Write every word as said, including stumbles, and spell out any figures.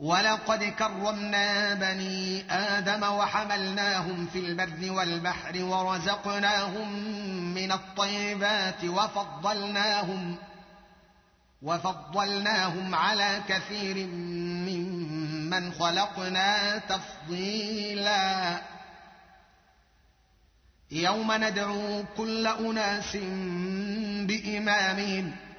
ولقد كرمنا بني آدم وحملناهم في البر والبحر ورزقناهم من الطيبات وفضلناهم وفضلناهم على كثير ممن خلقنا تفضيلا يوم ندعو كل أناس بإمامهم